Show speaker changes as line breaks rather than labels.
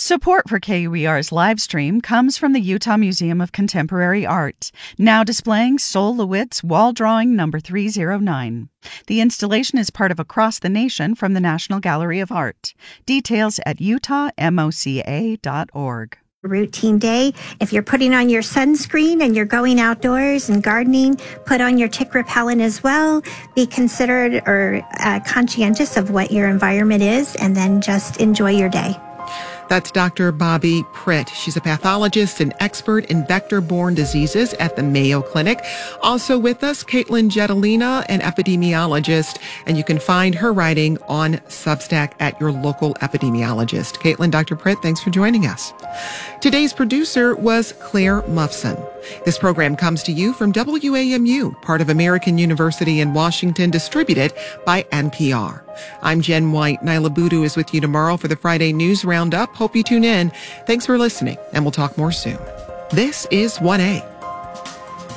Support for KUER's live stream comes from the Utah Museum of Contemporary Art, now displaying Sol LeWitt's wall drawing number 309. The installation is part of Across the Nation from the National Gallery of Art. Details at utahmoca.org.
Routine day. If you're putting on your sunscreen and you're going outdoors and gardening, put on your tick repellent as well. Be considerate or conscientious of what your environment is, and then just enjoy your day.
That's Dr. Bobbi Pritt. She's a pathologist and expert in vector-borne diseases at the Mayo Clinic. Also with us, Caitlin Jetelina, an epidemiologist, and you can find her writing on Substack at your local epidemiologist. Caitlin, Dr. Pritt, thanks for joining us. Today's producer was Claire Muffson. This program comes to you from WAMU, part of American University in Washington, distributed by NPR. I'm Jen White. Nyla Boodoo is with you tomorrow for the Friday News Roundup. Hope you tune in. Thanks for listening, and we'll talk more soon. This is 1A.